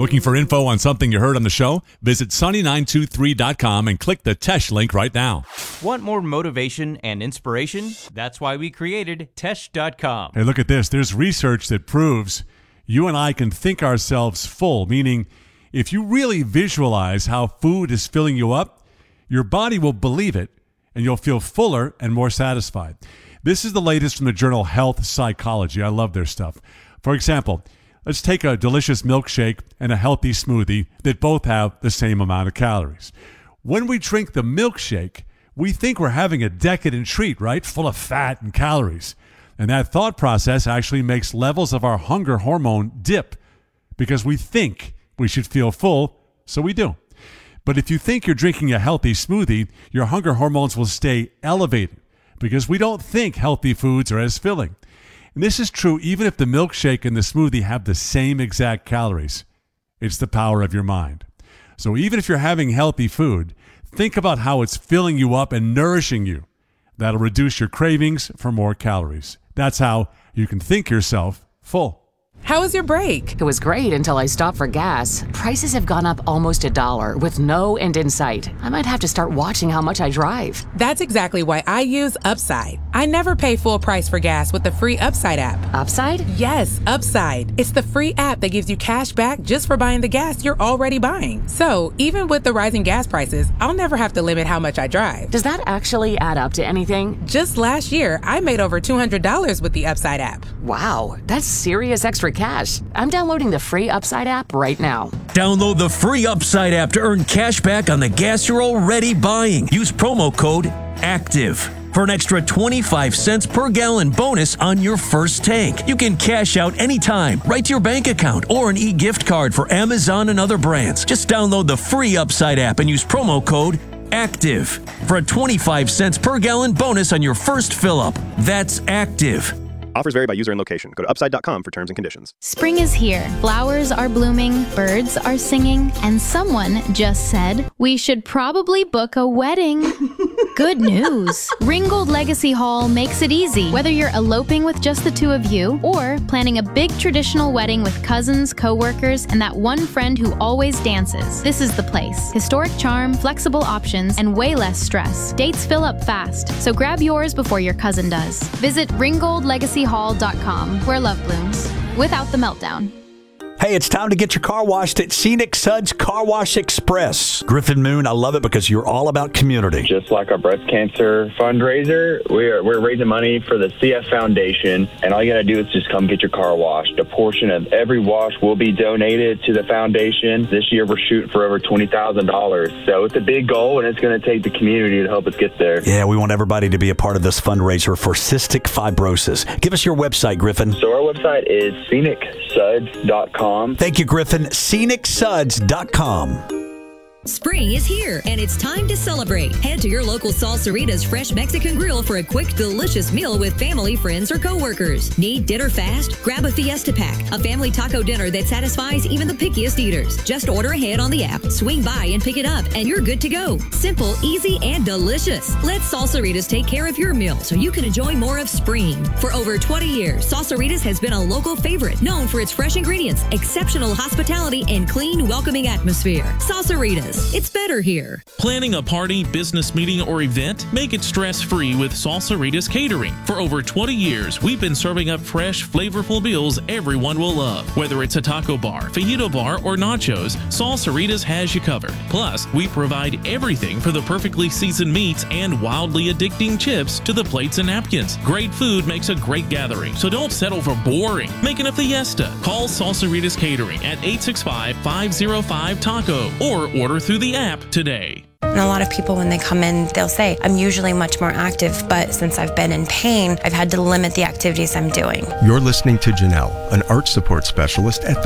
Looking for info on something you heard on the show? Visit sunny923.com and click the Tesh link right now. Want more motivation and inspiration? That's why we created Tesh.com. Hey, look at this. There's research that proves you and I can think ourselves full, meaning if you really visualize how food is filling you up, your body will believe it and you'll feel fuller and more satisfied. This is the latest from the journal Health Psychology. I love their stuff. For example, let's take a delicious milkshake and a healthy smoothie that both have the same amount of calories. When we drink the milkshake, we think we're having a decadent treat, right? Full of fat and calories. And that thought process actually makes levels of our hunger hormone dip because we think we should feel full, so we do. But if you think you're drinking a healthy smoothie, your hunger hormones will stay elevated because we don't think healthy foods are as filling. And this is true even if the milkshake and the smoothie have the same exact calories. It's the power of your mind. So even if you're having healthy food, think about how it's filling you up and nourishing you. That'll reduce your cravings for more calories. That's how you can think yourself full. How was your break? It was great until I stopped for gas. Prices have gone up almost $1 with no end in sight. I might have to start watching how much I drive. That's exactly why I use Upside. I never pay full price for gas with the free Upside app. Upside? Yes, Upside. It's the free app that gives you cash back just for buying the gas you're already buying. So even with the rising gas prices, I'll never have to limit how much I drive. Does that actually add up to anything? Just last year, I made over $200 with the Upside app. Wow, that's serious extra cash. I'm downloading the free Upside app right now. Download the free Upside app to earn cash back on the gas you're already buying. Use promo code ACTIVE for an extra 25 cents per gallon bonus on your first tank. You can cash out anytime, right to your bank account, or an e-gift card for Amazon and other brands. Just download the free Upside app and use promo code ACTIVE for a 25 cents per gallon bonus on your first fill-up. That's ACTIVE. Offers vary by user and location. Go to upside.com for terms and conditions. Spring is here. Flowers are blooming, birds are singing, and someone just said, we should probably book a wedding. Good news. Ringgold Legacy Hall makes it easy. Whether you're eloping with just the two of you or planning a big traditional wedding with cousins, co-workers, and that one friend who always dances, this is the place. Historic charm, flexible options, and way less stress. Dates fill up fast, so grab yours before your cousin does. Visit ringgoldlegacyhall.com, where love blooms, without the meltdown. Hey, it's time to get your car washed at Scenic Suds Car Wash Express. Griffin Moon, I love it because you're all about community. Just like our breast cancer fundraiser, we're raising money for the CF Foundation, and all you got to do is just come get your car washed. A portion of every wash will be donated to the foundation. This year, we're shooting for over $20,000. So it's a big goal, and it's going to take the community to help us get there. Yeah, we want everybody to be a part of this fundraiser for cystic fibrosis. Give us your website, Griffin. So our website is scenicsuds.com. Thank you, Griffin. scenicsuds.com. Spring is here, and it's time to celebrate. Head to your local Salsarita's Fresh Mexican Grill for a quick, delicious meal with family, friends, or coworkers. Need dinner fast? Grab a Fiesta Pack, a family taco dinner that satisfies even the pickiest eaters. Just order ahead on the app, swing by and pick it up, and you're good to go. Simple, easy, and delicious. Let Salsaritas take care of your meal so you can enjoy more of spring. For over 20 years, Salsaritas has been a local favorite, known for its fresh ingredients, exceptional hospitality, and clean, welcoming atmosphere. Salsaritas. It's better here. Planning a party, business meeting, or event? Make it stress-free with Salsaritas Catering. For over 20 years, we've been serving up fresh, flavorful meals everyone will love. Whether it's a taco bar, fajito bar, or nachos, Salsaritas has you covered. Plus, we provide everything for the perfectly seasoned meats and wildly addicting chips to the plates and napkins. Great food makes a great gathering, so don't settle for boring. Make it a fiesta. Call Salsaritas Catering at 865-505-TACO or order through the app today. And a lot of people, when they come in, they'll say, I'm usually much more active, but since I've been in pain, I've had to limit the activities I'm doing. You're listening to Janelle, an arch support specialist at